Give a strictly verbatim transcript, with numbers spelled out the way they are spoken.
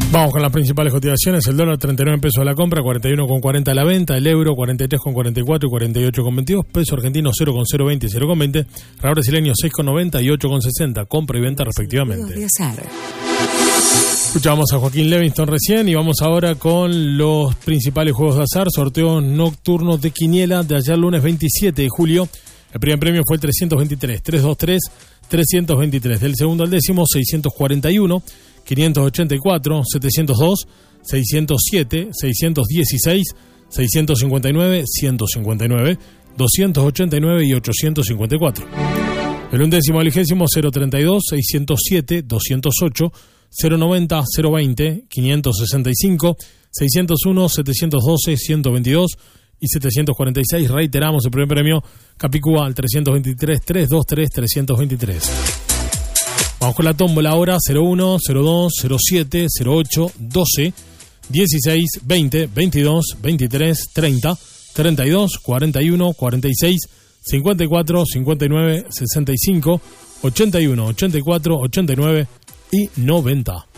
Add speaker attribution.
Speaker 1: Vamos con las principales cotizaciones. El dólar treinta y nueve pesos a la compra, cuarenta y uno con cuarenta a la venta. El euro cuarenta y tres con cuarenta y cuatro y cuarenta y ocho con veintidós. Peso argentino cero con cero veinte y cero con veinte. Real brasileño seis con noventa y ocho con sesenta. Compra y venta respectivamente. Escuchamos a Joaquín Levingston recién y vamos ahora con los principales juegos de azar. Sorteos nocturnos de quiniela de ayer lunes veintisiete de julio. El primer premio fue el trescientos veintitrés, trescientos veintitrés, trescientos veintitrés. Del segundo al décimo, seiscientos cuarenta y uno, quinientos ochenta y cuatro, setecientos dos, seiscientos siete, seiscientos dieciséis, seiscientos cincuenta y nueve, ciento cincuenta y nueve, doscientos ochenta y nueve y ochocientos cincuenta y cuatro. El undécimo al vigésimo, cero treinta y dos, seiscientos siete, doscientos ocho, cero noventa, cero veinte, quinientos sesenta y cinco, seiscientos uno, setecientos doce, ciento veintidós y setecientos cuarenta y seis. Reiteramos el primer premio Capicúa al trescientos veintitrés, trescientos veintitrés, trescientos veintitrés. Vamos con la tómbola ahora. Cero uno, cero dos, cero siete, cero ocho, doce, dieciséis, veinte, veintidós, veintitrés, treinta, treinta y dos, cuarenta y uno, cuarenta y seis, cincuenta y cuatro, cincuenta y nueve, sesenta y cinco, ochenta y uno, ochenta y cuatro, ochenta y nueve y noventa.